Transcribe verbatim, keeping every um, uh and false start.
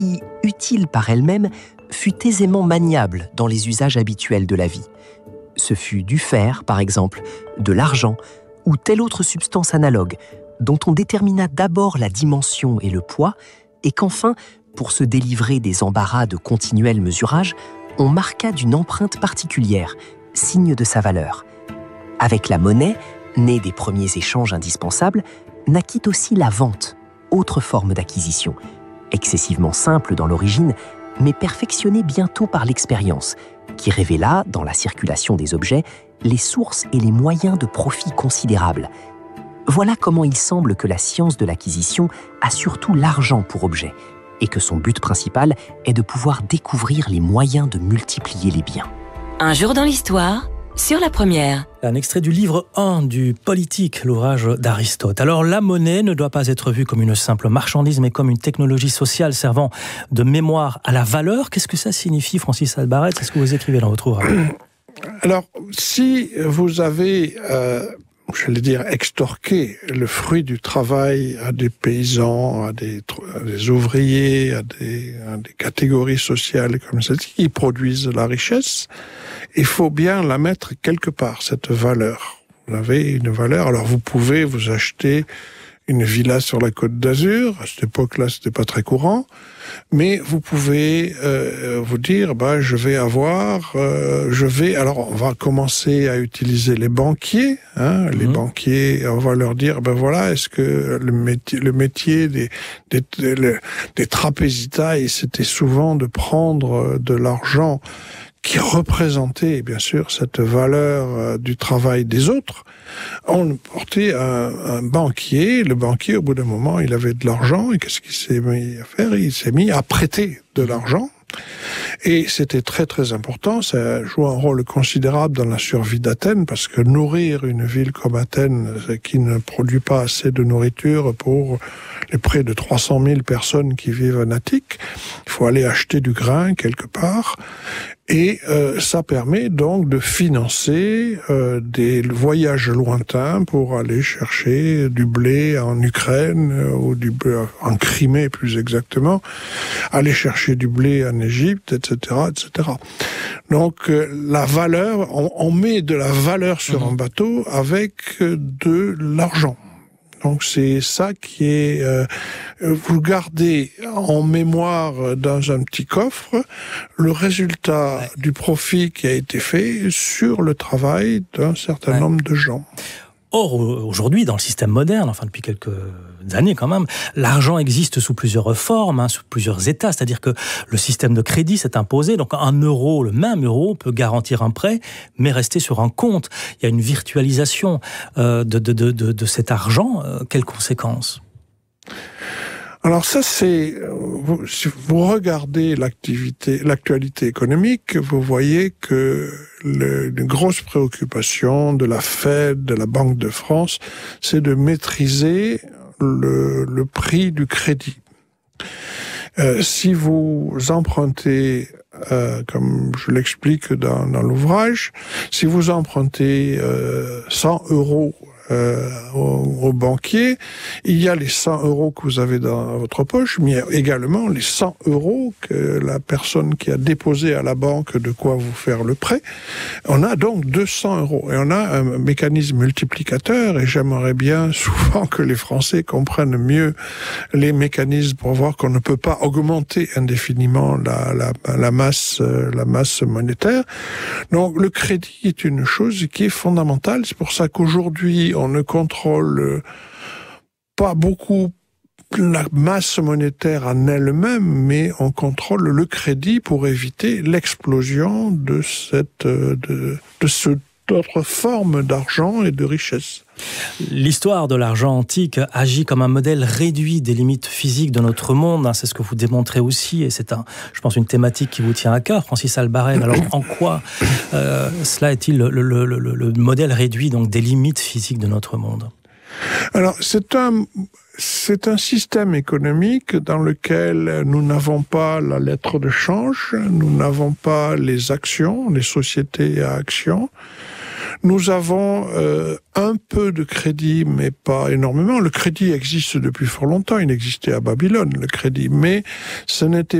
qui, utile par elle-même, fut aisément maniable dans les usages habituels de la vie. Ce fut du fer, par exemple, de l'argent ou telle autre substance analogue, dont on détermina d'abord la dimension et le poids, et qu'enfin, pour se délivrer des embarras de continuel mesurage, on marqua d'une empreinte particulière, signe de sa valeur. Avec la monnaie, née des premiers échanges indispensables, naquit aussi la vente, autre forme d'acquisition, excessivement simple dans l'origine, mais perfectionnée bientôt par l'expérience, qui révéla, dans la circulation des objets, les sources et les moyens de profit considérables. Voilà comment il semble que la science de l'acquisition a surtout l'argent pour objet, et que son but principal est de pouvoir découvrir les moyens de multiplier les biens. Un jour dans l'histoire, sur la première. Un extrait du livre un du Politique, l'ouvrage d'Aristote. Alors, la monnaie ne doit pas être vue comme une simple marchandise, mais comme une technologie sociale servant de mémoire à la valeur. Qu'est-ce que ça signifie, Francis Albaret? C'est ce que vous écrivez dans votre ouvrage. Alors, si vous avez, euh, j'allais dire, extorqué le fruit du travail à des paysans, à des, à des ouvriers, à des, à des catégories sociales comme celle-ci, qui produisent la richesse, il faut bien la mettre quelque part, cette valeur. Vous avez une valeur, alors vous pouvez vous acheter une villa sur la Côte d'Azur, à cette époque-là, c'était pas très courant, mais vous pouvez euh, vous dire, bah, je vais avoir, euh, je vais, alors on va commencer à utiliser les banquiers, hein, mmh. les banquiers, on va leur dire, ben voilà, est-ce que le métier, le métier des, des, des, des trapézitailles, c'était souvent de prendre de l'argent qui représentait, bien sûr, cette valeur euh, du travail des autres. On portait un, un banquier. Le banquier, au bout d'un moment, il avait de l'argent. Et qu'est-ce qu'il s'est mis à faire? Il s'est mis à prêter de l'argent. Et c'était très très important, ça joue un rôle considérable dans la survie d'Athènes, parce que nourrir une ville comme Athènes, qui ne produit pas assez de nourriture pour les près de trois cent mille personnes qui vivent en Attique, il faut aller acheter du grain quelque part, et euh, ça permet donc de financer euh, des voyages lointains pour aller chercher du blé en Ukraine, euh, ou du blé en Crimée plus exactement, aller chercher du blé en Égypte, et cetera, et cetera. Donc euh, la valeur, on, on met de la valeur sur mmh. un bateau avec de l'argent. Donc c'est ça qui est, euh, vous gardez en mémoire dans un petit coffre le résultat ouais. du profit qui a été fait sur le travail d'un certain ouais. nombre de gens. Or, aujourd'hui, dans le système moderne, enfin depuis quelques années quand même, l'argent existe sous plusieurs formes, hein, sous plusieurs états. C'est-à-dire que le système de crédit s'est imposé. Donc un euro, le même euro, peut garantir un prêt, mais rester sur un compte. Il y a une virtualisation euh, de, de, de, de, de cet argent. Euh, quelles conséquences ? Alors ça, c'est, vous, si vous regardez l'activité, l'actualité économique, vous voyez que le, une grosse préoccupation de la Fed, de la Banque de France, c'est de maîtriser le, le prix du crédit. Euh, si vous empruntez, euh, comme je l'explique dans, dans l'ouvrage, si vous empruntez euh, cent euros Euh, au, au banquier, il y a les cent euros que vous avez dans votre poche, mais il y a également les cent euros que la personne qui a déposé à la banque de quoi vous faire le prêt. On a donc deux cents euros. Et on a un mécanisme multiplicateur, et j'aimerais bien souvent que les Français comprennent mieux les mécanismes pour voir qu'on ne peut pas augmenter indéfiniment la, la, la masse, la masse monétaire. Donc le crédit est une chose qui est fondamentale. C'est pour ça qu'aujourd'hui, on ne contrôle pas beaucoup la masse monétaire en elle-même, mais on contrôle le crédit pour éviter l'explosion de cette, de, de cette autre forme d'argent et de richesse. L'histoire de l'argent antique agit comme un modèle réduit des limites physiques de notre monde. C'est ce que vous démontrez aussi, et c'est, un, je pense, une thématique qui vous tient à cœur, Francis Albaret. Alors, en quoi euh, cela est-il le, le, le, le modèle réduit donc des limites physiques de notre monde ? Alors, c'est un, c'est un système économique dans lequel nous n'avons pas la lettre de change, nous n'avons pas les actions, les sociétés à actions. Nous avons euh, un peu de crédit, mais pas énormément. Le crédit existe depuis fort longtemps. Il existait à Babylone, le crédit. Mais ce n'était